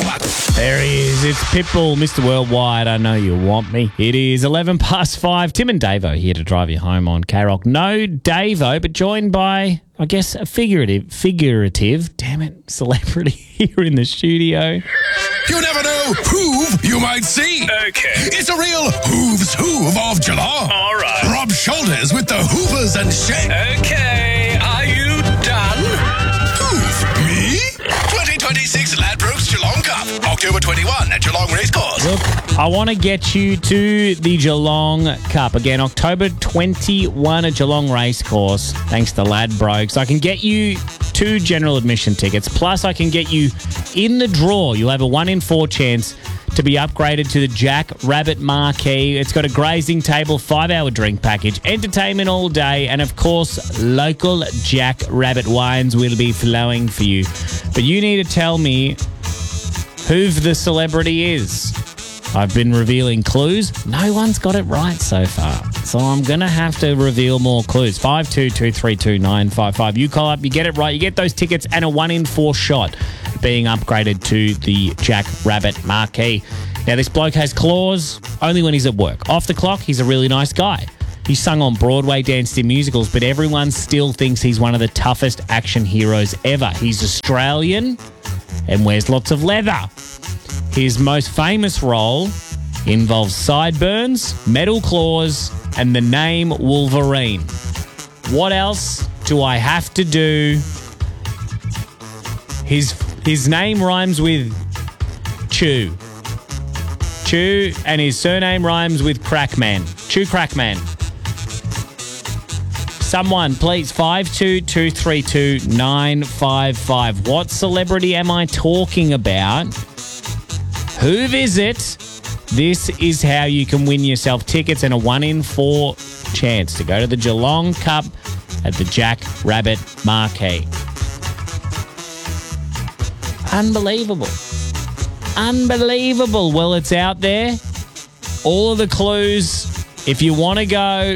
There he is. It's Pitbull, Mr. Worldwide. I know you want me. It is 5:11. Tim and Davo here to drive you home on K-Rock. No Davo, but joined by, I guess, a figurative, damn it, celebrity here in the studio. You never know who you might see. Okay. It's a real Hooves Hoove of Geelong. All right. Rob Shoulders with the Hoovers and Shake. Okay, are you done? Hoove? Me? 2026 Ladbrokes Geelong Cup. October 21 at Geelong Racecourse. Look, I want to get you to the Geelong Cup. Again, October 21 at Geelong Racecourse, thanks to Ladbrokes. I can get you 2 general admission tickets, plus I can get you in the draw. You'll have a 1 in 4 chance to be upgraded to the Jack Rabbit Marquee. It's got a grazing table, 5-hour drink package, entertainment all day, and of course, local Jack Rabbit wines will be flowing for you. But you need to tell me who the celebrity is. I've been revealing clues. No one's got it right so far. So I'm going to have to reveal more clues. 52232955. You call up, you get it right, you get those tickets and a 1 in 4 shot being upgraded to the Jack Rabbit Marquee. Now, this bloke has claws only when he's at work. Off the clock, he's a really nice guy. He's sung on Broadway, danced in musicals, but everyone still thinks he's one of the toughest action heroes ever. He's Australian and wears lots of leather. His most famous role involves sideburns, metal claws, and the name Wolverine. What else do I have to do? His name rhymes with Chew. Chew, and his surname rhymes with Crackman. Chew Crackman. Someone, please, 52232955. What celebrity am I talking about? Who is it? This is how you can win yourself tickets and a 1 in 4 chance to go to the Geelong Cup at the Jack Rabbit Marquee. Unbelievable. Unbelievable. Well, it's out there. All of the clues. If you want to go,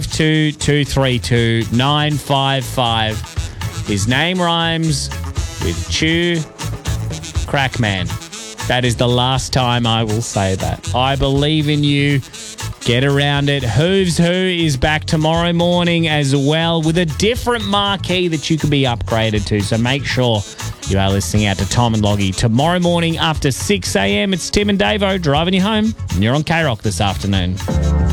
522322955. His name rhymes with Chew Crackman. That is the last time I will say that. I believe in you. Get around it. Hooves Who is back tomorrow morning as well with a different marquee that you can be upgraded to. So make sure you are listening out to Tom and Loggy tomorrow morning after 6 a.m. It's Tim and Davo driving you home. And you're on K-Rock this afternoon.